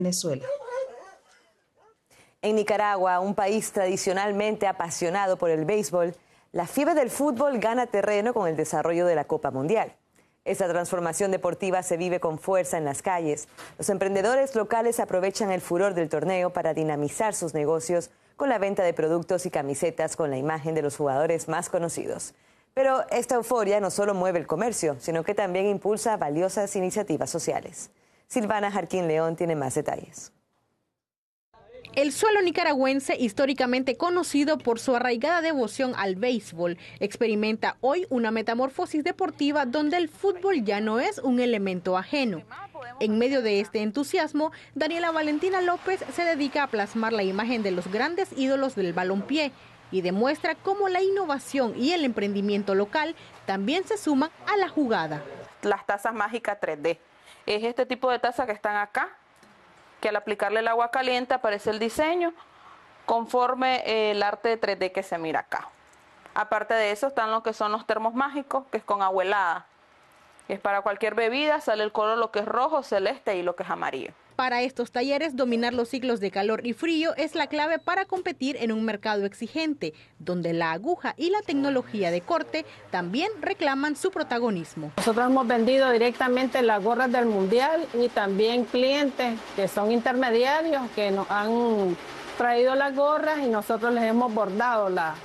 Venezuela. En Nicaragua, un país tradicionalmente apasionado por el béisbol, la fiebre del fútbol gana terreno con el desarrollo de la Copa Mundial. Esta transformación deportiva se vive con fuerza en las calles. Los emprendedores locales aprovechan el furor del torneo para dinamizar sus negocios con la venta de productos y camisetas con la imagen de los jugadores más conocidos. Pero esta euforia no solo mueve el comercio, sino que también impulsa valiosas iniciativas sociales. Silvana Jarquín León tiene más detalles. El suelo nicaragüense, históricamente conocido por su arraigada devoción al béisbol, experimenta hoy una metamorfosis deportiva donde el fútbol ya no es un elemento ajeno. En medio de este entusiasmo, Daniela Valentina López se dedica a plasmar la imagen de los grandes ídolos del balompié y demuestra cómo la innovación y el emprendimiento local también se suman a la jugada. Las tazas mágicas 3D. Es este tipo de taza que están acá, que al aplicarle el agua caliente aparece el diseño conforme el arte de 3D que se mira acá. Aparte de eso están lo que son los termos mágicos, que es con agua helada. Es para cualquier bebida, sale el color lo que es rojo, celeste y lo que es amarillo. Para estos talleres, dominar los ciclos de calor y frío es la clave para competir en un mercado exigente, donde la aguja y la tecnología de corte también reclaman su protagonismo. Nosotros hemos vendido directamente las gorras del Mundial y también clientes que son intermediarios que nos han traído las gorras y nosotros les hemos bordado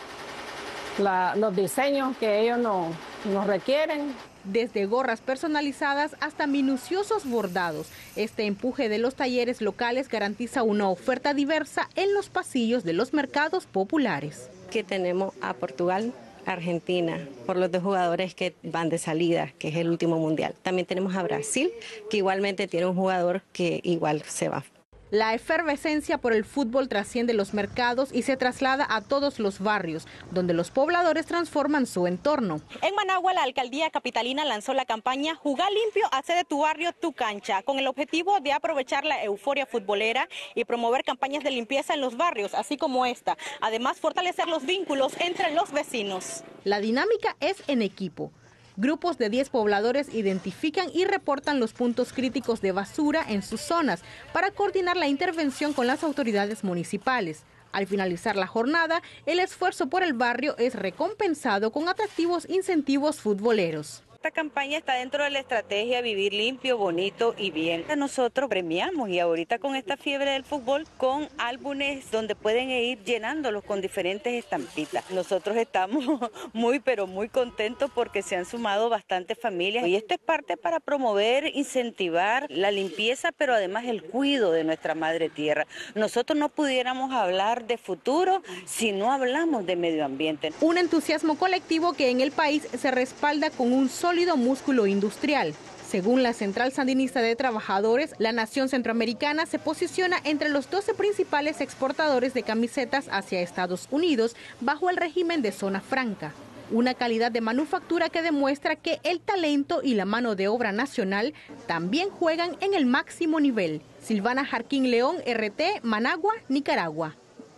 los diseños que ellos nos requieren. Desde gorras personalizadas hasta minuciosos bordados, este empuje de los talleres locales garantiza una oferta diversa en los pasillos de los mercados populares. Que tenemos a Portugal, Argentina, por los dos jugadores que van de salida, que es el último mundial. También tenemos a Brasil, que igualmente tiene un jugador que igual se va. La efervescencia por el fútbol trasciende los mercados y se traslada a todos los barrios, donde los pobladores transforman su entorno. En Managua, la alcaldía capitalina lanzó la campaña Jugar limpio, hace de tu barrio tu cancha, con el objetivo de aprovechar la euforia futbolera y promover campañas de limpieza en los barrios, así como esta. Además, fortalecer los vínculos entre los vecinos. La dinámica es en equipo. Grupos de 10 pobladores identifican y reportan los puntos críticos de basura en sus zonas para coordinar la intervención con las autoridades municipales. Al finalizar la jornada, el esfuerzo por el barrio es recompensado con atractivos incentivos futboleros. Esta campaña está dentro de la estrategia Vivir limpio, bonito y bien. Nosotros premiamos y ahorita con esta fiebre del fútbol con álbumes donde pueden ir llenándolos con diferentes estampitas. Nosotros estamos muy pero muy contentos porque se han sumado bastantes familias y esto es parte para promover, incentivar la limpieza, pero además el cuidado de nuestra madre tierra. Nosotros no pudiéramos hablar de futuro si no hablamos de medio ambiente. Un entusiasmo colectivo que en el país se respalda con un sólido músculo industrial. Según la Central Sandinista de Trabajadores, la nación centroamericana se posiciona entre los 12 principales exportadores de camisetas hacia Estados Unidos bajo el régimen de zona franca. Una calidad de manufactura que demuestra que el talento y la mano de obra nacional también juegan en el máximo nivel. Silvana Jarquín León, RT, Managua, Nicaragua.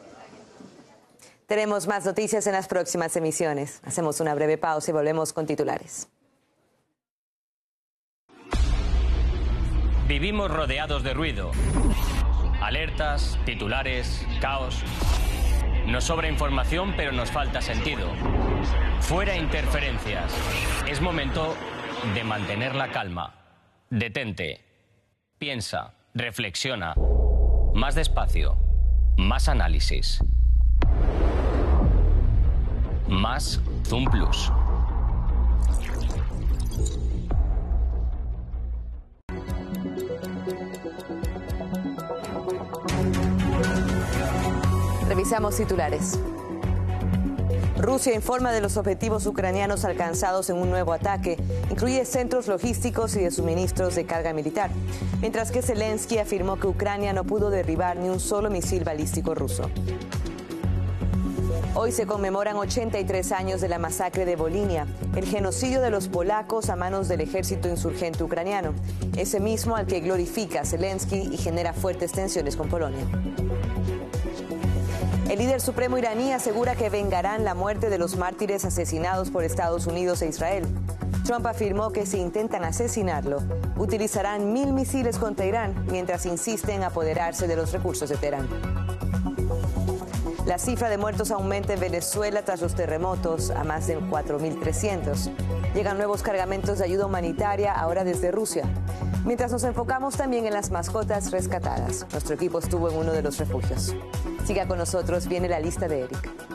Tenemos más noticias en las próximas emisiones. Hacemos una breve pausa y volvemos con titulares. Vivimos rodeados de ruido, alertas, titulares, caos. Nos sobra información, pero nos falta sentido. Fuera interferencias. Es momento de mantener la calma. Detente. Piensa. Reflexiona. Más despacio. Más análisis. Más Zoom Plus. Revisamos titulares. Rusia informa de los objetivos ucranianos alcanzados en un nuevo ataque. Incluye centros logísticos y de suministros de carga militar. Mientras que Zelensky afirmó que Ucrania no pudo derribar ni un solo misil balístico ruso. Hoy se conmemoran 83 años de la masacre de Volinia, el genocidio de los polacos a manos del ejército insurgente ucraniano, ese mismo al que glorifica Zelensky y genera fuertes tensiones con Polonia. El líder supremo iraní asegura que vengarán la muerte de los mártires asesinados por Estados Unidos e Israel. Trump afirmó que si intentan asesinarlo, utilizarán 1000 misiles contra Irán, mientras insisten en apoderarse de los recursos de Teherán. La cifra de muertos aumenta en Venezuela tras los terremotos a más de 4.300. Llegan nuevos cargamentos de ayuda humanitaria ahora desde Rusia. Mientras nos enfocamos también en las mascotas rescatadas. Nuestro equipo estuvo en uno de los refugios. Siga con nosotros, viene la lista de Eric.